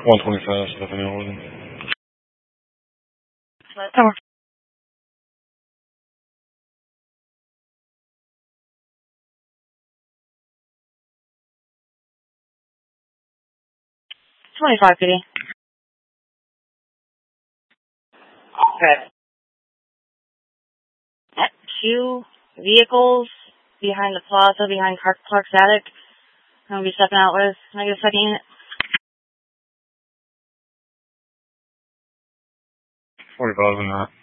125, Stephanie Orton. Tower. 25, PD. Okay. Two vehicles behind the plaza, behind Clark's attic. I'm going to be stepping out with. Can I get a second unit? 45 in that.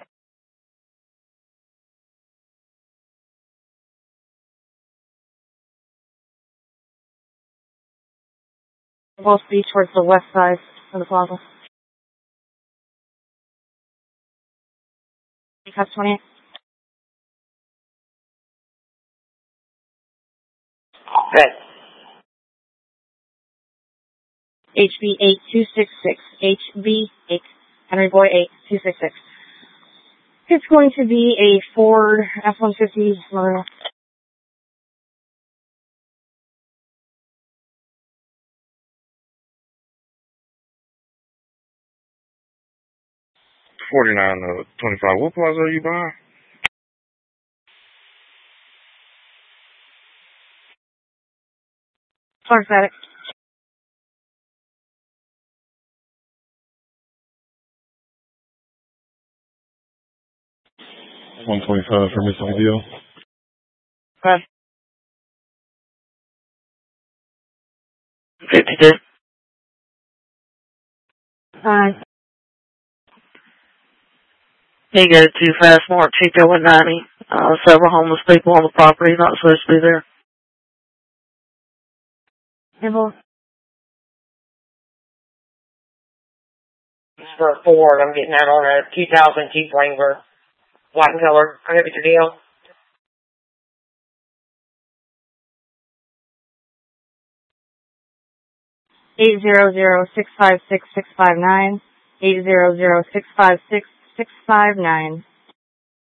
Both be towards the west side of the plaza. Because 28. Good. HB 8266. HB 8. Henry Boy 8266. It's going to be a Ford F-150 Marina. $49, 25. What plaza are you buying? Clark's attic. $125 for Mississippi Deal. Good. 52. He go too fast, Mark Chico 190. Several homeless people on the property, not supposed to be there. Number 4, I'm getting that on a 2000 Jeep Wrangler. White and color. I have your deal. 800-656-659. 800-656-659.